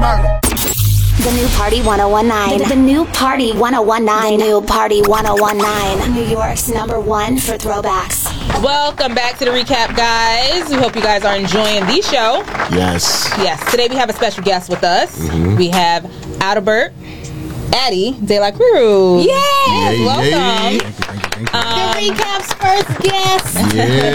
murder. The new Party 1019. The new Party 1019. The new Party 1019. New York's #1 for throwbacks. Welcome back to the recap, guys. We hope you guys are enjoying the show. Yes. Yes. Today we have a special guest with us. We have Adalbert Addy De La Cruz. Yay! Welcome. Thank you. The recap's first guest.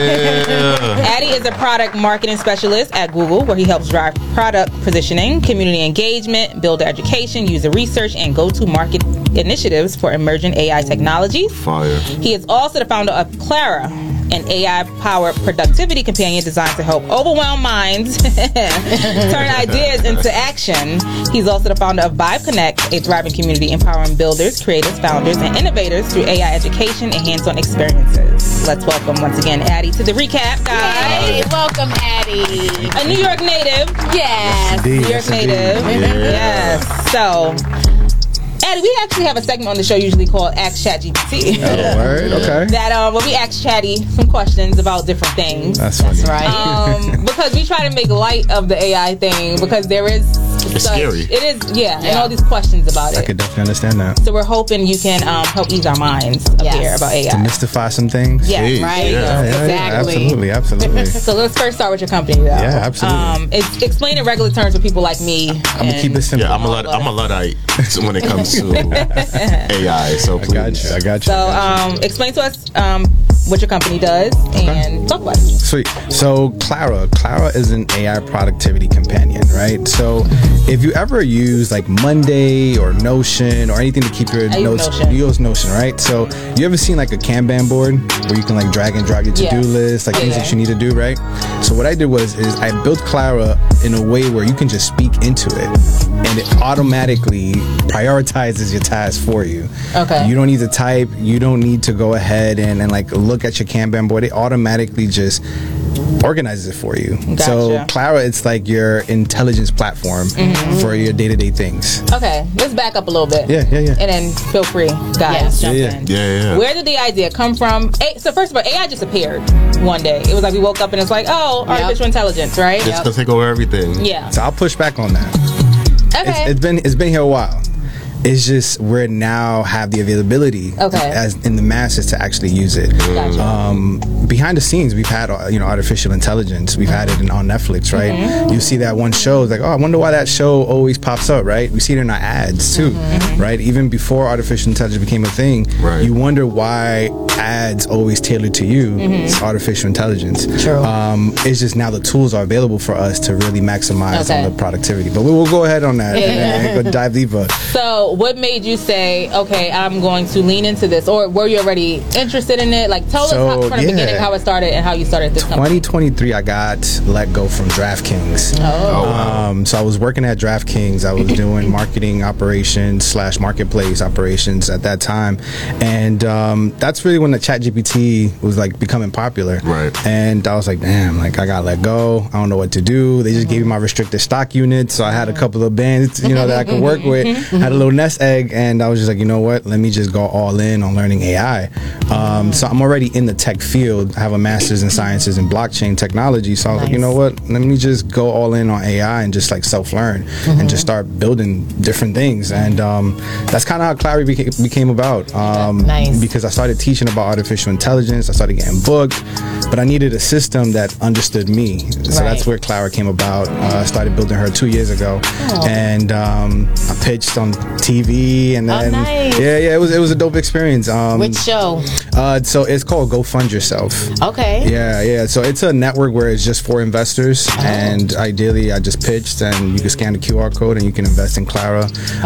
Yeah. Addy is a product marketing specialist at Google, where he helps drive product positioning, community engagement, builder education, user research, and go-to-market initiatives for emerging AI technologies. Fire. He is also the founder of Clara, an AI-powered productivity companion designed to help overwhelmed minds turn ideas into action. He's also the founder of Vibe Connect, a thriving community empowering builders, creators, founders, and innovators through AI education and hands-on experiences. Let's welcome once again Addy to the recap, guys. Hey, welcome, Addy. A New York native. Yes. New York native. Yes. So, Addy, we actually have a segment on the show usually called Ask ChatGPT. Oh, word. Okay. That where we ask Chatty some questions about different things. That's funny. right. Because we try to make light of the AI thing, because there is It's scary. It is, and all these questions about I it. could definitely understand that. So we're hoping you can help ease our minds up here about AI. Demystify some things. Yes, Hey, right. yeah. Exactly. Absolutely. So let's first start with your company, though. Yeah, absolutely. It's explain in regular terms for people like me. I'm gonna keep it simple. Yeah, I'm a Luddite when it comes to AI. So please. I got you. So explain to us what your company does and talk about it. Sweet. So Clara is an AI productivity companion, right? So if you ever use like Monday or Notion or anything to keep your notes, Notion. you use Notion, right? So you ever seen like a Kanban board where you can like drag and drop your to-do list, like things that you need to do, right? So what I did is I built Clara in a way where you can just speak into it and it automatically prioritizes your tasks for you. Okay. You don't need to type, you don't need to go ahead and like look at your Kanban board. It automatically just organizes it for you. Gotcha. So Clara, it's like your intelligence platform for your day-to-day things. Okay, let's back up a little bit. Yeah. And then feel free, guys, jump in. Yeah. Where did the idea come from? So first of all, AI just appeared one day. It was like we woke up and it's like, oh, artificial intelligence, right? It's gonna take over everything. Yeah. So I'll push back on that. Okay. It's been here a while. It's just we now have the availability as in the masses to actually use it. Gotcha. Behind the scenes, we've had artificial intelligence. We've had it on Netflix, right? You see that one show, it's like, oh, I wonder why that show always pops up, right? We see it in our ads too, right? Even before artificial intelligence became a thing, you wonder why ads always tailored to you. It's artificial intelligence. True. It's just now the tools are available for us to really maximize on the productivity. But we will go ahead on that and go dive deeper. So what made you say, okay, I'm going to lean into this? Or were you already interested in it? Like, tell us from the beginning how it started and how you started this company. 2023, I got let go from DraftKings. So I was working at DraftKings. I was doing marketing operations / marketplace operations at that time. And that's really when the ChatGPT was like becoming popular. Right. And I was like, damn, like I got let go. I don't know what to do. They just gave me my restricted stock unit. So I had a couple of bands, that I could work with. Had a little nest egg. And I was just like, you know what? Let me just go all in on learning AI. So I'm already in the tech field. I have a master's in sciences and blockchain technology. So I was like, you know what? Let me just go all in on AI and just like self-learn and just start building different things. And that's kind of how Clara became about. Because I started teaching about artificial intelligence. I started getting booked, but I needed a system that understood me. So that's where Clara came about. I started building her 2 years ago. And I pitched on TV and then it was a dope experience. Which show? So it's called Go Fund Yourself. Okay. Yeah. So it's a network where it's just for investors, and ideally I just pitched, and you can scan the QR code and you can invest in Clara.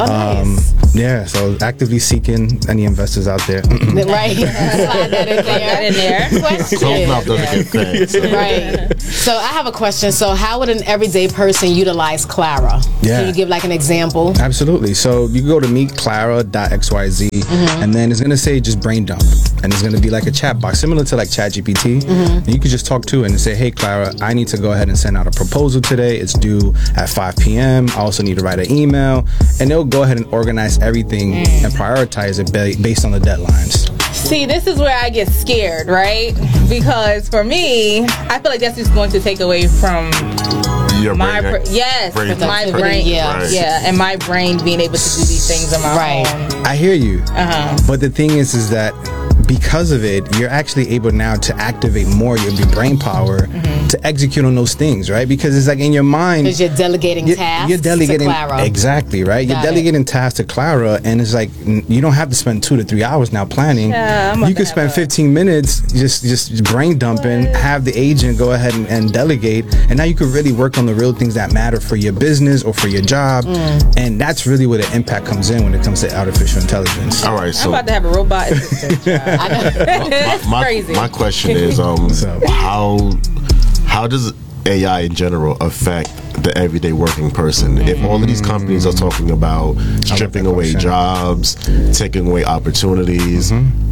Nice. So actively seeking any investors out there. Right. Slide that in there. Question. Closed mouth doesn't get fed. So. Right. So I have a question. So how would an everyday person utilize Clara? Yeah. Can you give like an example? Absolutely. So you can go to meetclara.xyz and then it's going to say just brain dump. And it's going to be like a chat box, similar to like ChatGPT. And you can just talk to it and say, hey, Clara, I need to go ahead and send out a proposal today. It's due at 5 p.m. I also need to write an email. And they'll go ahead and organize everything and prioritize it based on the deadlines. See, this is where I get scared, right? Because for me, I feel like that's just going to take away from Your my brain, yes, brain my productivity, brain, yeah. yeah, and my brain being able to do these things on my Right. own. I hear you. Uh-huh. But the thing is that because of it, you're actually able now to activate more of your brain power to execute on those things, right? Because it's like in your mind, Because you're delegating tasks you're delegating to Clara. exactly, right? You're Got it. delegating tasks to Clara, and it's like you don't have to spend 2 to 3 hours now planning. Yeah, I'm about You to could spend have a- 15 minutes just brain dumping, have the agent go ahead and delegate, and now you could really work on the real things that matter for your business or for your job, and that's really where the impact comes in when it comes to artificial intelligence. All right, I'm so about to have a robot assistant. It's crazy. my question is, how does AI in general affect the everyday working person? If all of these companies are talking about stripping away question. jobs, taking away opportunities,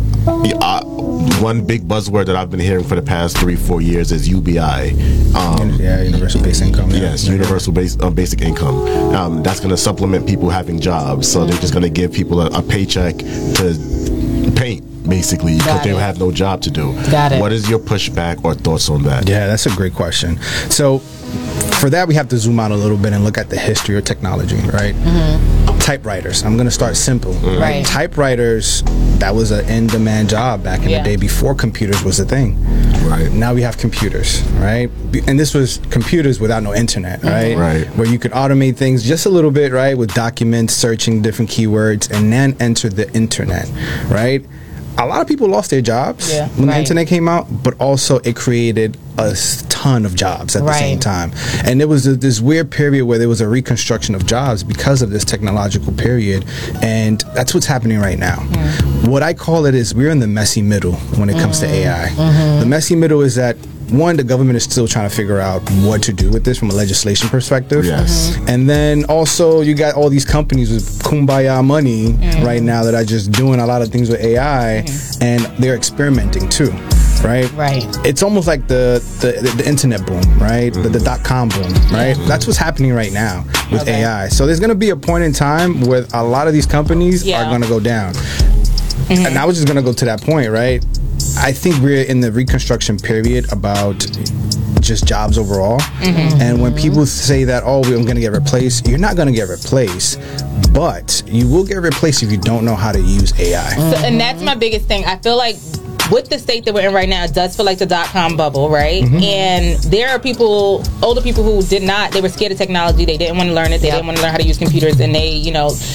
one big buzzword that I've been hearing for the past 3-4 years is UBI. Universal basic income. yeah. Yes, universal basic income. That's going to supplement people having jobs. So they're just going to give people a paycheck to paint, basically, because Got they it. have no job to do. Got it. What is your pushback or thoughts on that? Yeah, that's a great question. So, for that, we have to zoom out a little bit and look at the history of technology, right? Typewriters. I'm going to start simple. Right. Typewriters, that was an in-demand job back in Yeah. the day before computers was a thing. Right. Now we have computers, right? And this was computers without no internet, right? Right. Where you could automate things just a little bit, right? With documents, searching different keywords, and then enter the internet, right? A lot of people lost their jobs Yeah. when the Right. internet came out, but also it created a ton of jobs at the same Right. time. And there was this weird period where there was a reconstruction of jobs because of this technological period. And that's what's happening right now. What I call it is we're in the messy middle when it comes to AI. The messy middle is that one, the government is still trying to figure out what to do with this from a legislation perspective. Yes. And then also you got all these companies with kumbaya money right now that are just doing a lot of things with AI and they're experimenting too. Right? Right. It's almost like the internet boom, right? The .com boom, right? That's what's happening right now with Okay. AI. So there's going to be a point in time where a lot of these companies Yeah. are going to go down. And I was just going to go to that point, right? I think we're in the reconstruction period about just jobs overall. And when people say that, oh, I'm going to get replaced, you're not going to get replaced, but you will get replaced if you don't know how to use AI. So, and that's my biggest thing. I feel like with the state that we're in right now, it does feel like the .com bubble, right? And there are people, older people who they were scared of technology. They didn't want to learn it. They didn't want to learn how to use computers. And they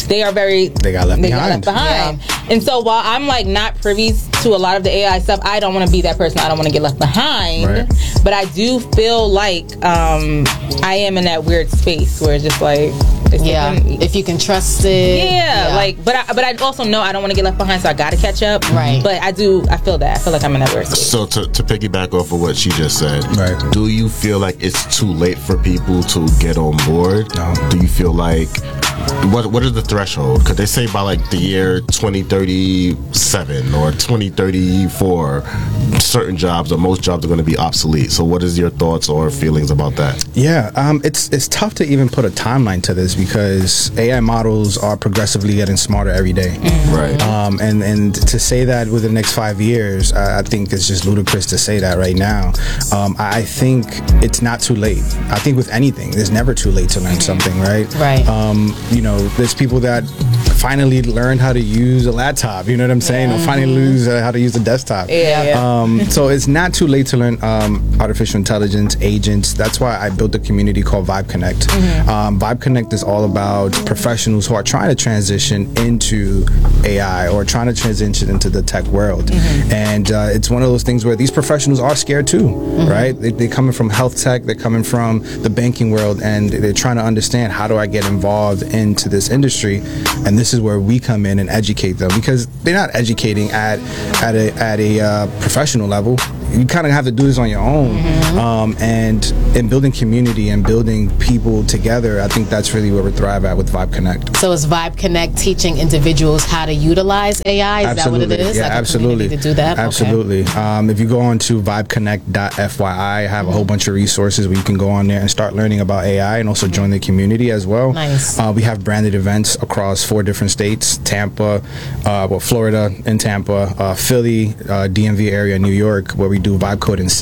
They got left behind. And so while I'm like not privy to a lot of the AI stuff, I don't want to be that person. I don't want to get left behind. Right. But I do feel like I am in that weird space where it's just like, it's Yeah. taking- If you can trust it. yeah, like, but I also know I don't want to get left behind, so I got to catch up. Right. But I feel that. I feel like I'm in that weird space. So to piggyback off of what she just said, Right. do you feel like it's too late for people to get on board? No. Do you feel like what is the threshold? Because they say by like the year 2037 or 2034, certain jobs or most jobs are going to be obsolete. So what is your thoughts or feelings about that? Yeah, it's tough to even put a timeline to this because AI models are progressively getting smarter every day. Right. And to say that within the next 5 years, I think it's just ludicrous to say that right now. I think it's not too late. I think with anything, there's never too late to learn something, right? Right. There's people that finally learned how to use a laptop, you know what I'm saying? Or finally lose how to use a desktop. So it's not too late to learn artificial intelligence, agents. That's why I built a community called Vibe Connect. Vibe Connect is all about professionals who are trying to transition into AI or trying to transition into the tech world. And it's one of those things where these professionals are scared too, right? They're coming from health tech, they're coming from the banking world, and they're trying to understand, how do I get involved into this industry? And this is where we come in and educate them, because they're not educating at a professional level. You kind of have to do this on your own. And in building community and building people together, I think that's really where we thrive at with Vibe Connect. So is Vibe Connect teaching individuals how to utilize AI? Is that what it is? Yeah, Like a absolutely. community to do that? Absolutely. If you go on to vibeconnect.fyi, I have a whole bunch of resources where you can go on there and start learning about AI and also join the community as well. Nice. We have branded events across 4 different states: Tampa, Florida and Tampa, Philly, DMV area, New York, where we do Vibe Code and SIP.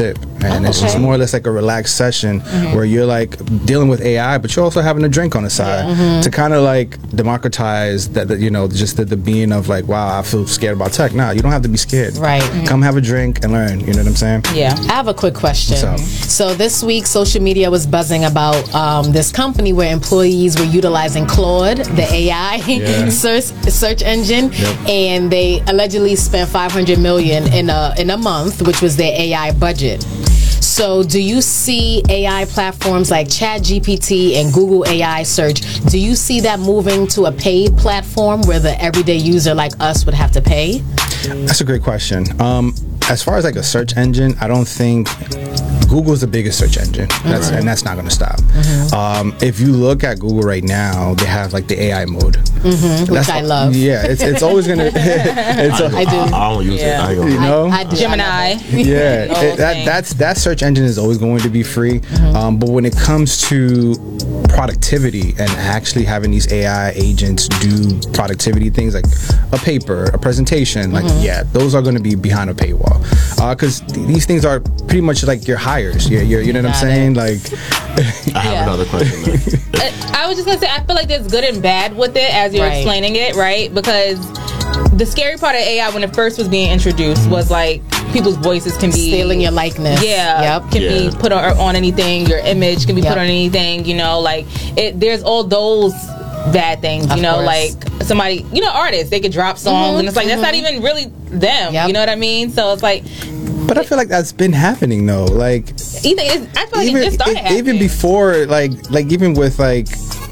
and it's just more or less like a relaxed session where you're like dealing with AI, but you're also having a drink on the side to kind of like democratize that just the being of like, wow, I feel scared about tech. Nah, you don't have to be scared. Right. Come have a drink and learn. You know what I'm saying? Yeah. I have a quick question. What's up? So this week, social media was buzzing about this company where employees were utilizing Claude, the AI search engine, and they allegedly spent $500 million in a month, which was their AI budget. So do you see AI platforms like ChatGPT and Google AI search, do you see that moving to a paid platform where the everyday user like us would have to pay? That's a great question. As far as like a search engine, I don't think Google's the biggest search engine, and that's not going to stop. If you look at Google right now, they have like the AI mode, Which I love. Yeah, it's always going to. I do. I don't use it. I ain't gonna You know, I do. Gemini. yeah, that search engine is always going to be free. But when it comes to productivity and actually having these AI agents do productivity things like a paper, a presentation, like those are going to be behind a paywall because these things are pretty much like your hires. You know what I'm saying? Like, I have another question. Then. I was just gonna say, I feel like there's good and bad with it as you're explaining it, right? Because the scary part of AI when it first was being introduced was like people's voices can be Stealing your likeness. can be put on anything. Your image can be put on anything. Like there's all those bad things. Of course. Like somebody, artists, they could drop songs and it's like that's not even really them. You know what I mean? So it's like. But I feel like that's been happening though. Like, I feel like it just started happening. Even before, like even with like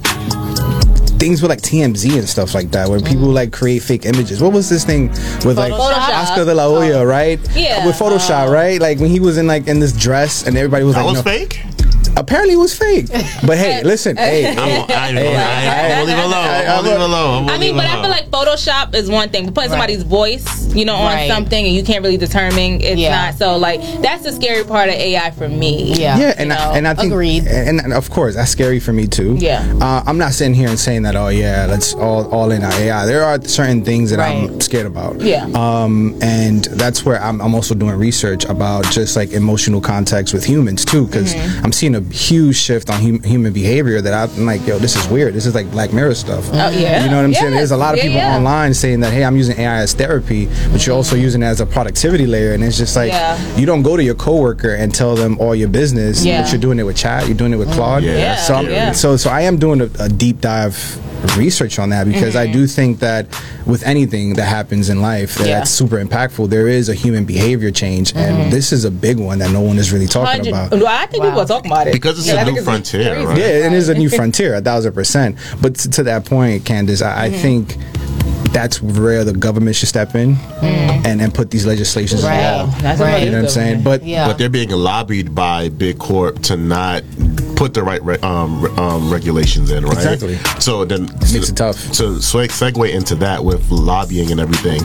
things with like TMZ and stuff like that, where people like create fake images. What was this thing with like Photoshop. Oscar de la Hoya, right? Yeah. With Photoshop, right? Like when he was in this dress and everybody was That like, was fake? Apparently it was fake. But hey, listen, I'm gonna leave it alone. I mean, but I feel like Photoshop is one thing. But putting somebody's voice, on something and you can't really determine it's not. So, like, that's the scary part of AI for me. Yeah, and I think, agreed. And of course, that's scary for me too. Yeah. I'm not sitting here and saying that, let's all in our AI. There are certain things that I'm scared about. Yeah. And that's where I'm also doing research about just like emotional context with humans too, because I'm seeing a huge shift on human behavior that I'm like, this is weird. This is like Black Mirror stuff. Oh, yeah. You know what I'm saying? There's a lot of people online saying that, hey, I'm using AI as therapy, but you're also using it as a productivity layer. And it's just like, you don't go to your coworker and tell them all your business, but you're doing it with chat, you're doing it with Claude. So I am doing a deep dive research on that because I do think that with anything that happens in life that's super impactful, there is a human behavior change, and this is a big one that no one is really talking about. Well, I think people are talking about it because it's a new frontier, right? Yeah, it is a new frontier, 1,000%. But to that point, Candace, I think that's where the government should step in and put these legislations in law. You know what I'm saying? But they're being lobbied by Big Corp to not put the right regulations in, right? Exactly. So then makes it tough. So segue into that with lobbying and everything.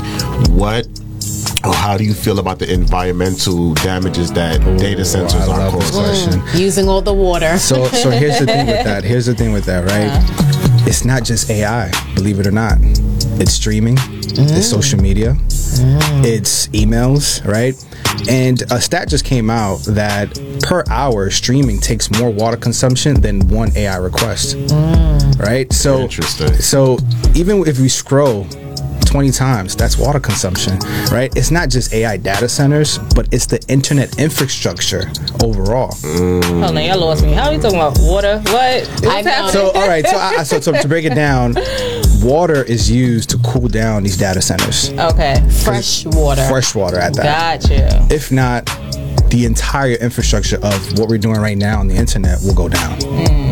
How do you feel about the environmental damages that data centers are causing? Using all the water. So here's the thing with that. Right? It's not just AI, believe it or not. It's streaming, it's social media, it's emails, right? And a stat just came out that per hour streaming takes more water consumption than one AI request, right? So interesting. So even if we scroll 20 times, that's water consumption, right? It's not just AI data centers, but it's the internet infrastructure overall. Oh no, y'all lost me. How are you talking about water? What? What's happening? So all right, so to break it down, water is used to cool down these data centers. Okay. Fresh water at that. Gotcha. If not, the entire infrastructure of what we're doing right now on the internet will go down.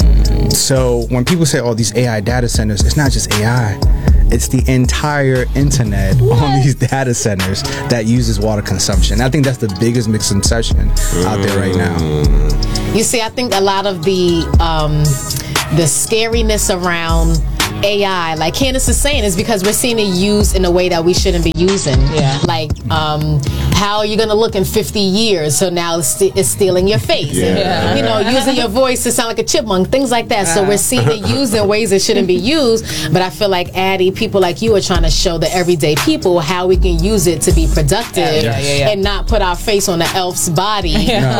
So when people say, these AI data centers, it's not just AI. It's the entire internet on these data centers that uses water consumption. I think that's the biggest misconception out there right now. You see, I think a lot of the scariness around AI, like Candace is saying, is because we're seeing it used in a way that we shouldn't be using. Yeah. Like, how are you going to look in 50 years? So now it's stealing your face. Yeah. And, you know, using your voice to sound like a chipmunk, things like that. So we're seeing it used in ways it shouldn't be used. But I feel like, Addie, people like you are trying to show the everyday people how we can use it to be productive and not put our face on the elf's body.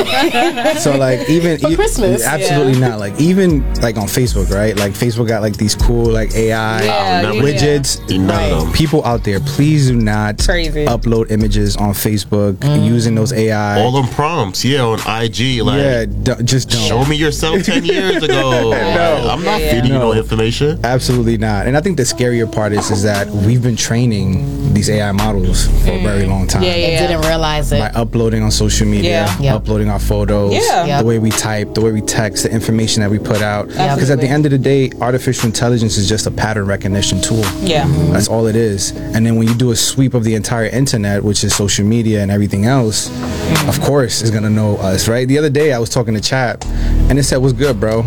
So like even For Christmas. absolutely not. Like even like on Facebook, right? Like Facebook got like these cool like AI widgets. None of them. People out there, please do not Crazy. upload images on Facebook using those AI. All them prompts, on IG, like just don't. show me yourself 10 years ago. I'm not feeding you no information. Absolutely not. And I think the scarier part is that we've been training these AI models for a very long time. And didn't realize it. By uploading on social media, uploading our photos, the way we type, the way we text, the information that we put out. Because at the end of the day, artificial intelligence is just a pattern recognition tool. That's all it is. And then when you do a sweep of the entire internet, which is social media and everything else, of course it's gonna know us, right? The other day I was talking to Chat and it said, "What's good, bro?"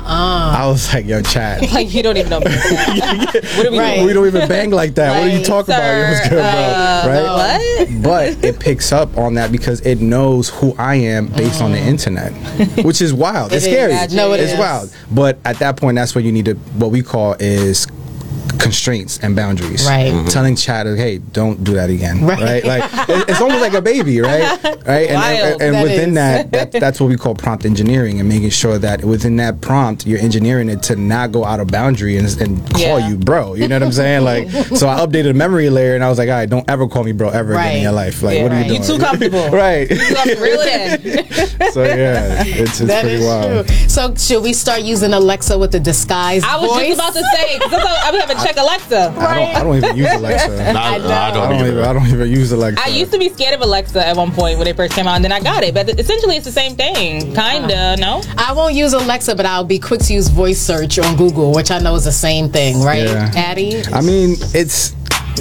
I was like, "Yo, Chat." Like, you don't even know me. What are we doing? We don't even bang like that. What are you talking about? Yo, what's good, bro? Right? What? But it picks up on that because it knows who I am based on the internet, which is wild. It's scary. It's wild. But at that point, that's what you need to, what we call is constraints and boundaries. Telling Chat, hey, don't do that again. Right? Like it's almost like a baby, right? Right? And within that's what we call prompt engineering, and making sure that within that prompt you're engineering it to not go out of boundary and call you bro. You know what I'm saying? Like, so I updated the memory layer and I was like, all right, don't ever call me bro ever again in your life. Like, what are you doing? You too comfortable. Right. You have to reel it in. So it's pretty wild. True. So should we start using Alexa with the disguised I was voice? just about to say, because I be having to check Alexa. I don't even use Alexa. I don't even use Alexa. I used to be scared of Alexa at one point when it first came out, and then I got it. But essentially, it's the same thing, kinda. No, I won't use Alexa, but I'll be quick to use voice search on Google, which I know is the same thing, right, Addie? I mean, it's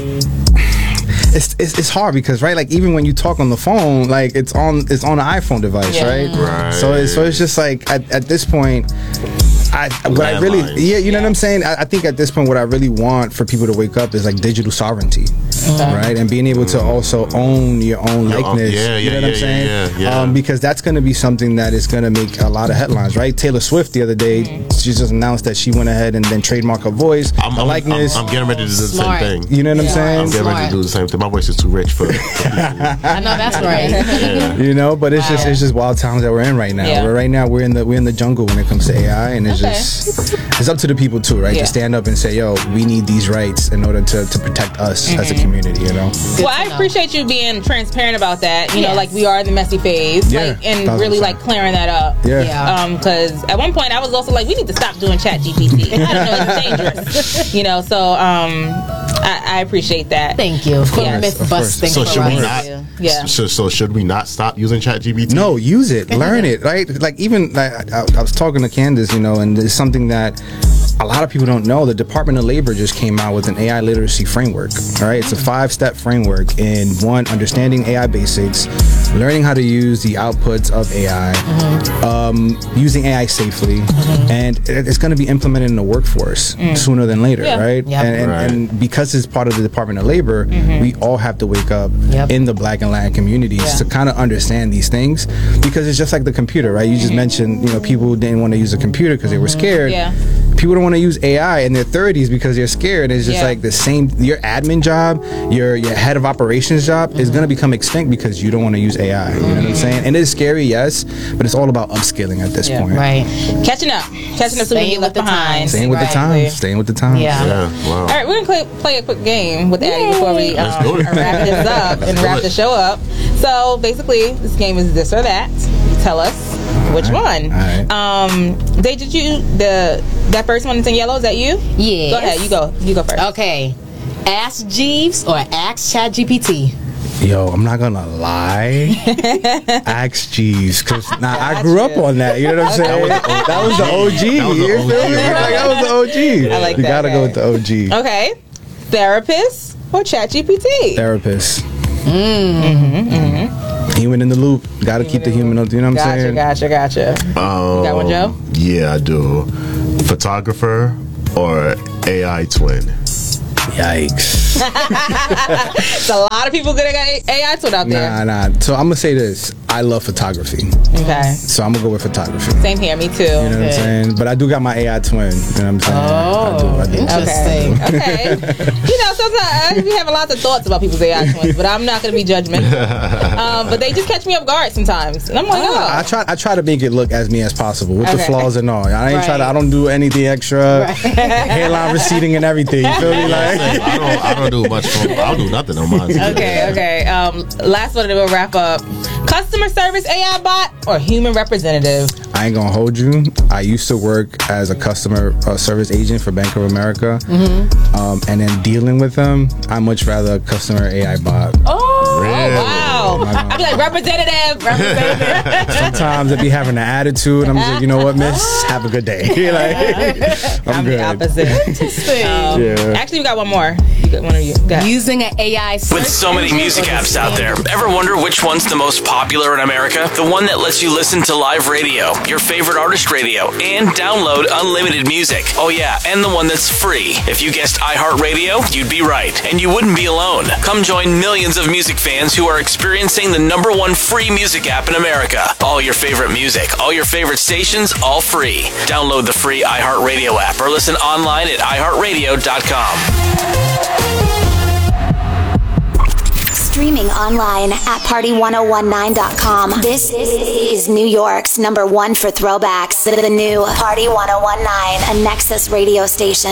hard because like even when you talk on the phone, like it's on an iPhone device, right? So it's just like at this point. You know what I'm saying? I think at this point, what I really want for people to wake up is like digital sovereignty, right? And being able to also own your own likeness. You know what I'm saying? Because that's going to be something that is going to make a lot of headlines, right? Taylor Swift the other day, she just announced that she went ahead and then trademarked her voice, her likeness. I'm getting ready to do the same thing. You know what I'm saying? I'm getting ready to do the same thing. My voice is too rich for. I know that's right. You know, but it's just wild times that we're in right now. We're in the jungle when it comes to AI, and it's it's up to the people too, right? To stand up and say, yo, we need these rights in order to protect us as a community, you know? Well, I appreciate you being transparent about that. You know, like we are in the messy phase, and really like clearing that up. Because at one point I was also like, we need to stop doing Chat GPT. I don't know, it's dangerous. You know, so I appreciate that. Thank you for myth busting. So should we not? So should we not stop using Chat GPT? No, use it, learn it, right? Like even I was talking to Candace, you know, and it's something that a lot of people don't know. The Department of Labor just came out with an AI literacy framework. All right, it's a 5-step framework in one, understanding AI basics, learning how to use the outputs of AI, using AI safely, and it's going to be implemented in the workforce sooner than later, right? And because it's part of the Department of Labor, we all have to wake up in the Black and Latin communities to kind of understand these things, because it's just like the computer, right? You just mentioned, you know, people didn't want to use a computer because they were scared. People don't want to use AI in their 30s because they're scared. It's just like the same. Your admin job, your head of operations job is going to become extinct because you don't want to use AI. You know what I'm saying? And it is scary, yes, but it's all about upskilling at this point. Right. Catching up so we don't get left behind. Staying with the times. Staying with the times. Wow. All right, we're going to play a quick game with Addie before we wrap this up and wrap the show up. So basically, this game is this or that. You tell us which one. They did you that first one that's in yellow, is that you? Yeah. Go ahead, you go first. Okay. Ask Jeeves or ask ChatGPT? Yo, I'm not gonna lie. Ask Jeeves, because I grew up on that. You know what I'm saying? That was the OG. You feel me? Like, that was the OG. I like that. You gotta go with the OG. Okay. Therapist or ChatGPT? Therapist. Human in the loop. Gotta keep the human up. You know what I'm saying? Gotcha. You got one, Joe? Yeah, I do. Photographer or AI twin. Yikes. It's a lot of people good at AI twin out there. Nah. So I'm gonna say this. I love photography. Okay. So I'm gonna go with photography. Same here, me too. You know what I'm saying? But I do got my AI twin. You know what I'm saying? I do. Interesting. Okay. You know, sometimes we have lots of thoughts about people's AI twins, but I'm not going to be judgmental. But they just catch me off guard sometimes, and I'm like, oh. I try to make it look as me as possible with the flaws and all. I ain't I don't do anything extra. Hairline receding and everything. You feel me? Like I don't do much. I'll do nothing on mine. Okay. Last one, and we'll wrap up. Customer service AI bot or human representative? I ain't gonna hold you. I used to work as a customer service agent for Bank of America, and then dealing with them, I much rather a customer AI bot. Oh, wow! I'd be like representative. Sometimes they be having an attitude. I'm just like, you know what, miss? Have a good day. I'm good. The opposite. Actually, we got one more. One of you. Using an AI search with so many music apps out there, ever wonder which one's the most popular in America? The one that lets you listen to live radio, your favorite artist radio, and download unlimited music. Oh yeah, and the one that's free. If you guessed iHeartRadio, you'd be right, and you wouldn't be alone. Come join millions of music fans who are experiencing the #1 free music app in America. All your favorite music, all your favorite stations, all free. Download the free iHeartRadio app or listen online at iHeartRadio.com. Streaming online at party1019.com. This is New York's #1 for throwbacks. The new Party 1019, a Nexus radio station.